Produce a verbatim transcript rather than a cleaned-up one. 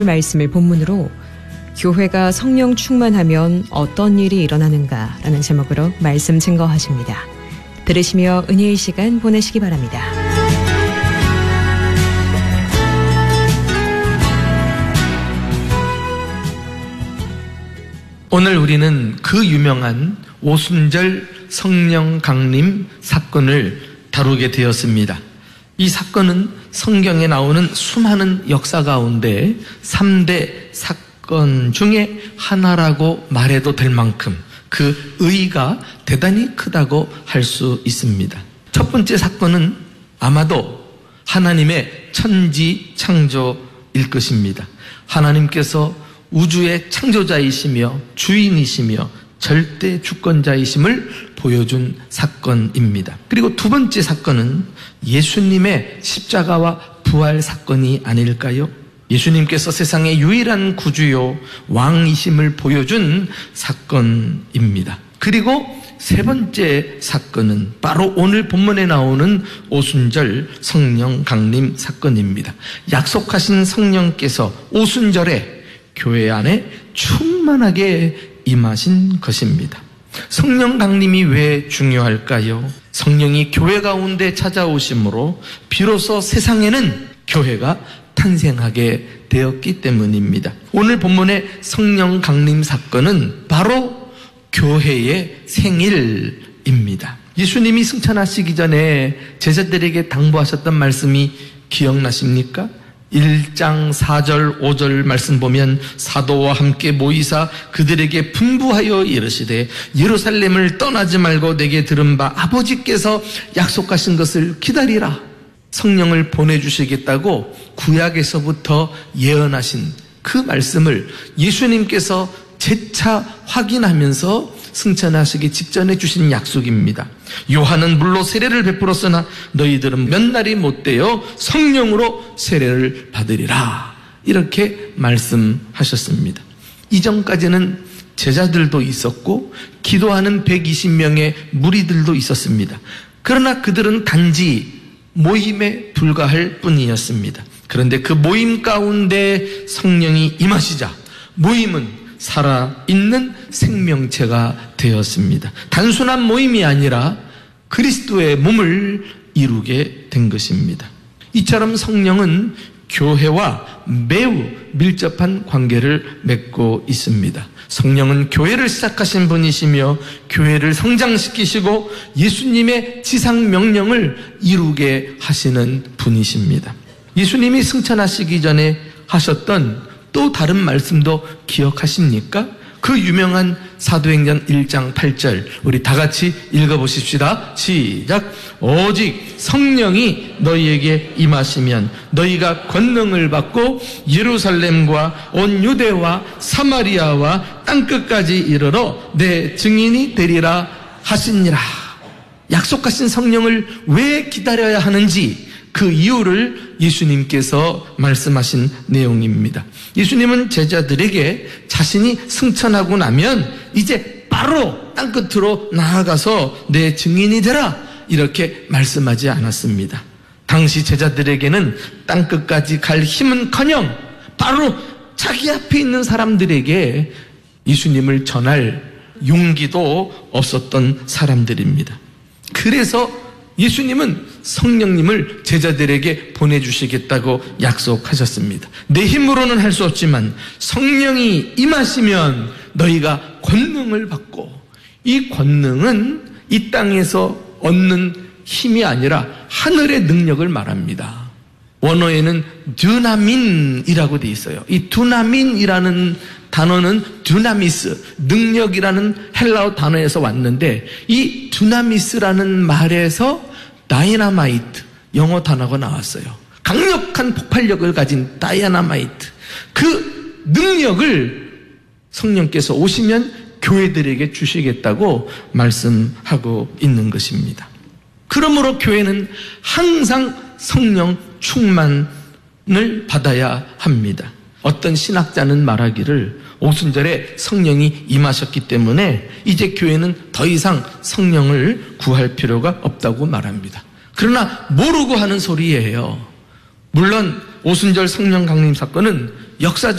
말씀을 본문으로 교회가 성령 충만하면 어떤 일이 일어나는가라는 제목으로 말씀 증거하십니다. 들으시며 은혜의 시간 보내시기 바랍니다. 오늘 우리는 그 유명한 오순절 성령 강림 사건을 다루게 되었습니다. 이 사건은 성경에 나오는 수많은 역사 가운데 삼 대 사건 중에 하나라고 말해도 될 만큼 그 의의가 대단히 크다고 할 수 있습니다. 첫 번째 사건은 아마도 하나님의 천지 창조일 것입니다. 하나님께서 우주의 창조자이시며 주인이시며 절대 주권자이심을 보여준 사건입니다. 그리고 두 번째 사건은 예수님의 십자가와 부활 사건이 아닐까요? 예수님께서 세상의 유일한 구주요 왕이심을 보여준 사건입니다. 그리고 세 번째 사건은 바로 오늘 본문에 나오는 오순절 성령 강림 사건입니다. 약속하신 성령께서 오순절에 교회 안에 충만하게 임하신 것입니다. 성령 강림이 왜 중요할까요? 성령이 교회 가운데 찾아오심으로 비로소 세상에는 교회가 탄생하게 되었기 때문입니다. 오늘 본문의 성령 강림 사건은 바로 교회의 생일입니다. 예수님이 승천하시기 전에 제자들에게 당부하셨던 말씀이 기억나십니까? 일 장 사 절 오 절 말씀 보면 사도와 함께 모이사 그들에게 분부하여 이르시되 예루살렘을 떠나지 말고 내게 들은 바 아버지께서 약속하신 것을 기다리라. 성령을 보내주시겠다고 구약에서부터 예언하신 그 말씀을 예수님께서 재차 확인하면서 승천하시기 직전에 주신 약속입니다. 요한은 물로 세례를 베풀었으나 너희들은 몇 날이 못되어 성령으로 세례를 받으리라. 이렇게 말씀하셨습니다. 이전까지는 제자들도 있었고 기도하는 백이십 명의 무리들도 있었습니다. 그러나 그들은 단지 모임에 불과할 뿐이었습니다. 그런데 그 모임 가운데 성령이 임하시자 모임은 살아있는 생명체가 되었습니다. 단순한 모임이 아니라 그리스도의 몸을 이루게 된 것입니다. 이처럼 성령은 교회와 매우 밀접한 관계를 맺고 있습니다. 성령은 교회를 시작하신 분이시며 교회를 성장시키시고 예수님의 지상 명령을 이루게 하시는 분이십니다. 예수님이 승천하시기 전에 하셨던 또 다른 말씀도 기억하십니까? 그 유명한 사도행전 일 장 팔 절 우리 다 같이 읽어보십시다. 시작. 오직 성령이 너희에게 임하시면 너희가 권능을 받고 예루살렘과 온 유대와 사마리아와 땅끝까지 이르러 내 증인이 되리라 하시니라. 약속하신 성령을 왜 기다려야 하는지 그 이유를 예수님께서 말씀하신 내용입니다. 예수님은 제자들에게 자신이 승천하고 나면 이제 바로 땅끝으로 나아가서 내 증인이 되라 이렇게 말씀하지 않았습니다. 당시 제자들에게는 땅끝까지 갈 힘은커녕 바로 자기 앞에 있는 사람들에게 예수님을 전할 용기도 없었던 사람들입니다. 그래서 예수님은 성령님을 제자들에게 보내주시겠다고 약속하셨습니다. 내 힘으로는 할 수 없지만 성령이 임하시면 너희가 권능을 받고, 이 권능은 이 땅에서 얻는 힘이 아니라 하늘의 능력을 말합니다. 원어에는 듀나민이라고 돼 있어요. 이 듀나민이라는 단어는 듀나미스, 능력이라는 헬라어 단어에서 왔는데, 이 듀나미스라는 말에서 다이나마이트, 영어 단어가 나왔어요. 강력한 폭발력을 가진 다이나마이트, 그 능력을 성령께서 오시면 교회들에게 주시겠다고 말씀하고 있는 것입니다. 그러므로 교회는 항상 성령 충만을 받아야 합니다. 어떤 신학자는 말하기를 오순절에 성령이 임하셨기 때문에 이제 교회는 더 이상 성령을 구할 필요가 없다고 말합니다. 그러나 모르고 하는 소리예요. 물론 오순절 성령 강림 사건은 역사적